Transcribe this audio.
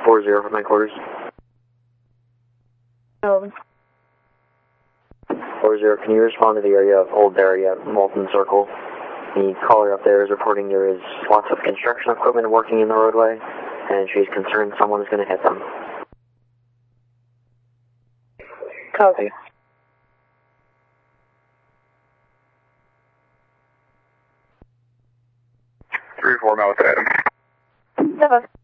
340 from my quarters. Over. 40, can you respond to the area of Old Dairy at Molten Circle? The caller up there is reporting there is lots of construction equipment working in the roadway, and she's concerned someone is going to hit them. Copy. 3-4, Mount Adam. Never.